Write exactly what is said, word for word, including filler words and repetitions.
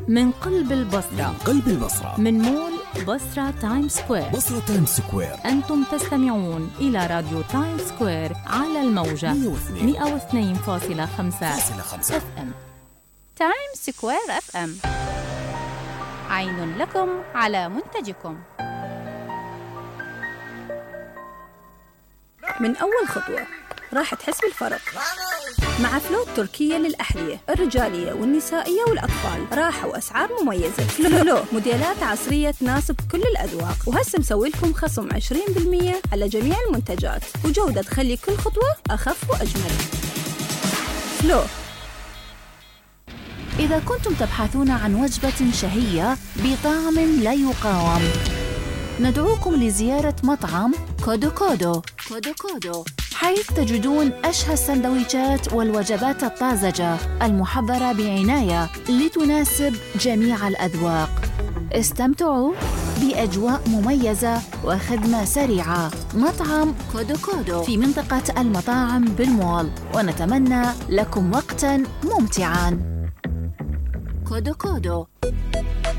من قلب البصرة من قلب البصرة، من مول بصرة تايم سكوير. بصرة تايم سكوير. أنتم تستمعون إلى راديو تايم سكوير على الموجة مئة واثنين فاصلة خمسة اف ام. تايم سكوير اف ام، عين لكم على منتجكم. من أول خطوة راح تحس بالفرق مع فلو التركية للأحذية الرجالية والنسائية والأطفال. راحة وأسعار مميزة. فلو موديلات عصرية تناسب كل الأذواق، وهسه مسوي لكم خصم عشرين بالمئة على جميع المنتجات، وجودة تخلي كل خطوة أخف وأجمل. فلو. إذا كنتم تبحثون عن وجبة شهية بطعم لا يقاوم، ندعوكم لزيارة مطعم كودو كودو كودو كودو، حيث تجدون أشهى السندويشات والوجبات الطازجة المحضرة بعناية لتناسب جميع الأذواق. استمتعوا بأجواء مميزة وخدمة سريعة. مطعم كودو كودو في منطقة المطاعم بالمول، ونتمنى لكم وقتاً ممتعاً. كودو كودو.